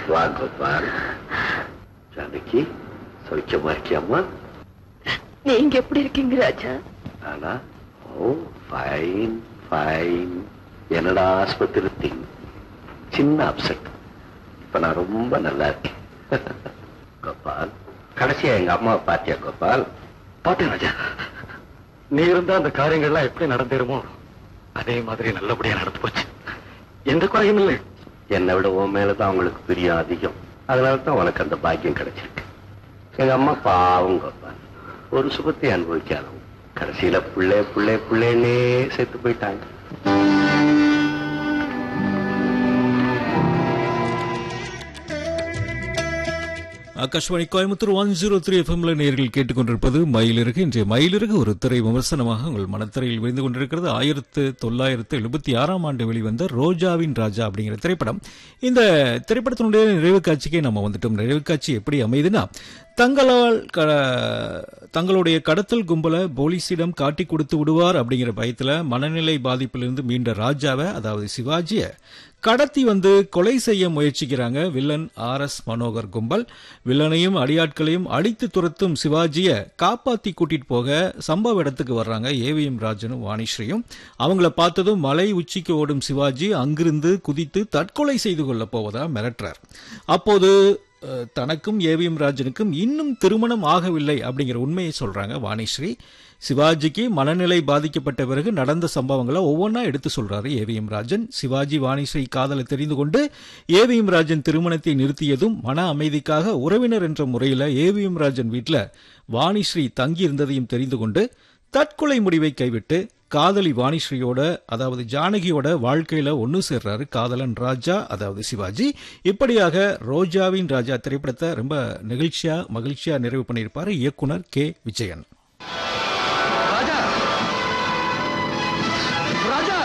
வா கோபால். ஜானகி சௌக்கியமா இருக்கியம்மா? நீங்க எப்படி இருக்கீங்க ராஜா? ஆனா ஓ ஃபைன் ஃபைன். என்னடா ஆஸ்பத்திரி சின்ன அப்செட். இப்ப நான் ரொம்ப நல்லா இருக்கேன். கோபால், கடைசியா எங்க அம்மாவை பாத்தியா கோபால்? பாத்தேன் ராஜா. நீ இருந்தா அந்த காரியங்கள்லாம் எப்படி நடந்தேருமோ அதே மாதிரி நல்லபடியா நடந்து போச்சு. எந்த குறையும் இல்லை. என்னை விட உன் மேலதான் அவங்களுக்கு பிரியம் அதிகம். அதனாலதான் உனக்கு அந்த பாக்கியம் கிடைச்சிருக்கு. எங்க அம்மா பாவம் கோபால், ஒரு சுகத்தை அனுபவிக்காதவங்க. கடைசியில புள்ளேன்னே செத்து போயிட்டாங்க. ஆகாஷ்வாணி கோயம்புத்தூர் 103 FM நேயர்கள் கேட்டுக்கொண்டிருப்பது மயிலிறகு. இன்றைய மயிலிறகு ஒரு திரை விமர்சனமாக உங்கள் மனத்திரையில் விழுந்து கொண்டிருக்கிறது. 1976 ஆண்டு வெளிவந்த ரோஜாவின் ராஜா அப்படிங்கிற திரைப்படம். இந்த திரைப்படத்தினுடைய நிறைவு காட்சிக்கே நம்ம வந்துட்டோம். நிறைவு காட்சி எப்படி அமையுதுன்னா, தங்களுடைய கடத்தல் கும்பலை போலீசிடம் காட்டி கொடுத்து விடுவார் அப்படிங்கிற பயத்துல மனநிலை பாதிப்பிலிருந்து மீண்ட ராஜாவை, அதாவது சிவாஜியை கடத்தி வந்து கொலை செய்ய முயற்சிக்கிறாங்க வில்லன் RS மனோகர் கும்பல். வில்லனையும் அடியாட்களையும் அடித்து துரத்தும் சிவாஜியை காப்பாத்தி கூட்டிட்டு போக சம்பவ இடத்துக்கு வர்றாங்க AVM ராஜனும் வாணிஸ்ரீயும். அவங்கள பார்த்ததும் மலை உச்சிக்கு ஓடும் சிவாஜி அங்கிருந்து குதித்து தற்கொலை செய்து கொள்ள போவதா மிரட்டுறார். அப்போது தனக்கும் AVM ராஜனுக்கும் இன்னும் திருமணம் ஆகவில்லை அப்படிங்கிற உண்மையை சொல்றாங்க வாணிஸ்ரீ. சிவாஜிக்கு மனநிலை பாதிக்கப்பட்ட பிறகு நடந்த சம்பவங்களை ஒவ்வொன்றா எடுத்து சொல்றாரு AVM ராஜன். சிவாஜி வாணிஸ்ரீ காதலை தெரிந்து கொண்டு AVM ராஜன் திருமணத்தை நிறுத்தியதும் மன அமைதிக்காக உறவினர் என்ற முறையில் AVM ராஜன் வீட்டில் வாணிஸ்ரீ தங்கி இருந்ததையும் தெரிந்து கொண்டு தற்கொலை முடிவை கைவிட்டு காதலி வாணிஸ்ரீயோட, அதாவது ஜானகியோட வாழ்க்கையில ஒன்னு சேர்றாரு காதலன் ராஜா, அதாவது சிவாஜி. இப்படியாக ரோஜாவின் ராஜா திரைப்படத்தை ரொம்ப மகிழ்ச்சியா நிறைவு பண்ணியிருப்பாரு இயக்குனர் K. விஜயன். ராஜா ராஜா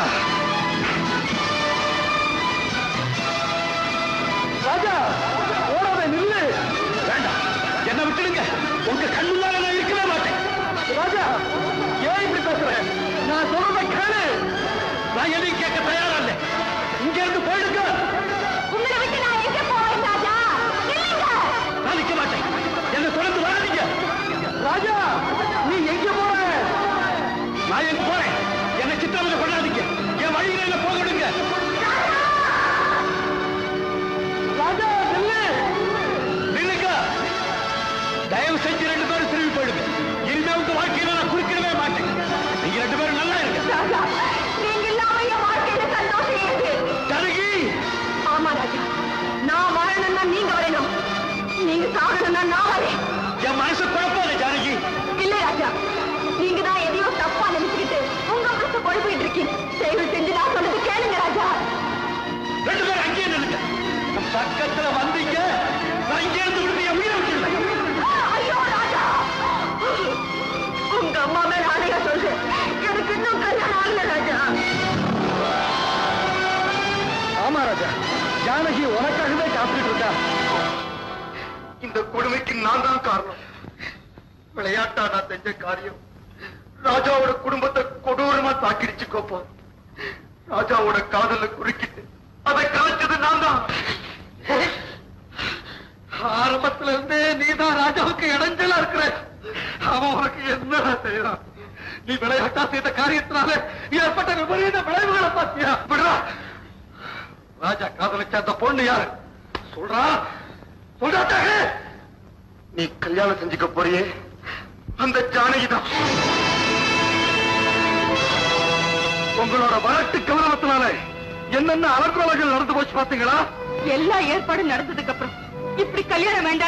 ராஜா, ஓடாத நில்லு. வேண்டாம், என்ன விட்டுடுங்க. உங்க கண் முன்னால நான் இருக்கவே மாட்டேன். ராஜா, ஏன் இப்படி பேசுறேன்? நான் சொல்றதை கேளு. நான் எதையும் கேட்க தயாரா இல்லை. இங்க இருந்து போயிடுங்க. உங்களை விட்டு நான் எங்க போவேன் ராஜா? நான் நிக்க மாட்டேன். என்ன தொடர்ந்து வராதீங்க. ராஜா, நீ எங்க போற? நான் எங்க போறேன்? என்ன சித்திரவதை பண்ணாதீங்க. என் வழியில என்ன போக விடுங்க. ராஜா, நில்லு. நில்லுங்க. தயவு செஞ்சு 2 பேரும் திரும்பி போயிடுங்க. இனிமே உங்க வாழ்க்கையில நான் குறுக்கிடவே மாட்டேன். நீங்க 2 பேரும் நல்லா இருங்க. ராஜா, நீங்க இல்லாம என் வாழ்க்கையில சந்தோஷம் இருக்கு. ஜானகி. ஆமா ராஜா, நான் வாழணும்னா நீங்க வரணும், நீங்க சாகணும்னா நான் வரேன். என் மனசு குழப்பாத ஜானகி. இல்ல ராஜா, நீங்க தான் எதையோ தப்பா நினைச்சுக்கிட்டு உங்க மனசு குழப்பிட்டு இருக்கீங்க. தயவு செஞ்சு நான் சொன்னது கேளுங்க ராஜா. 2 பேரும் அங்கேயே நில்லுங்க. பக்கத்துல வந்தீங்க, நான் இங்கே இருந்து விடுங்க. என் உயிரை விட்டுருங்க. ஐயோ ராஜா, உங்க அம்மா மேல ஆணையா சொல்லு, எனக்கு இன்னும் கல்யாணம் ஆகல ராஜா. ஆமா ராஜா, ஜானகி உனக்காகவே காத்துட்டு இருக்கா. இந்த கொடுமைக்கு நான் தான் காரணம். விளையாட்டா நான் செஞ்ச காரியம் ராஜாவோட குடும்பத்தை கொடூரமா தாக்கிடுச்சு. கோப்பா, ராஜாவோட காதல குறுக்கிட்டு அதை கலைச்சது நான் தான். ஆரம்பத்துல இருந்தே நீதான் ராஜாவுக்கு இடைஞ்சலா இருக்கிற. அவன் உனக்கு என்ன செய்யறான்? நீ விளையாட்டா செய்த காரியத்தினால ஏற்பட்ட விபரீத விளைவுகளை பார்த்தியா? விடுறா. ராஜா காதலிச்ச அந்த பொண்ணு யாரு? சொல்றா சொல்றாட்டாக. நீ கல்யாணம் செஞ்சுக்க போறியே அந்த ஜானகிதான். உங்களோட வழக்கு கவனத்தினால என்னென்ன அலக்குறவர்கள் நடந்து போச்சு பாத்தீங்களா? எல்லா ஏற்பாடும் நடந்ததுக்கு அப்புறம் இப்படி கல்யாணம் வேண்டாம்